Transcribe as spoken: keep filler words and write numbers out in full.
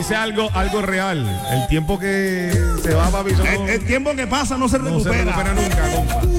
dice algo, algo real. El tiempo que se va, papi, eso El, no, el tiempo que pasa no se no se recupera. recupera nunca, compa.